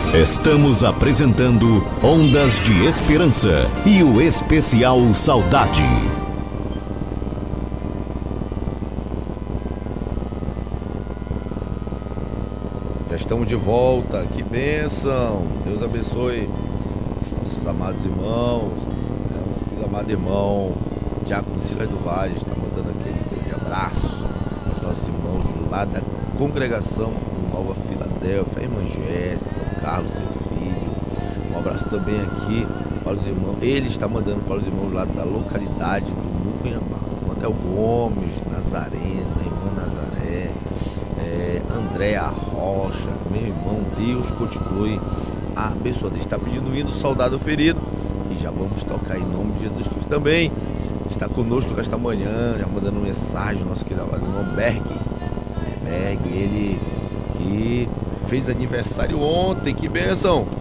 Estamos apresentando Ondas de Esperança e o especial Saudade. Já estamos de volta, que bênção! Deus abençoe os nossos amados irmãos, nosso amado irmão Diácono Silas do Vale está mandando aquele grande abraço aos nossos irmãos lá da congregação Nova Filadélfia, a irmã Jéssica, o Carlos, seu filho. Um abraço também aqui para os irmãos, ele está mandando para os irmãos lá da localidade do Mucunhamá, o Anel Gomes, Nazareno, a irmã Nazaré, Andréa Rocha, meu irmão, Deus continue abençoando. Está pedindo o hino Soldado Ferido e já vamos tocar em nome de Jesus Cristo. Também está conosco nesta manhã, já mandando mensagem, nosso querido irmão Berg, ele que fez aniversário ontem, que bênção!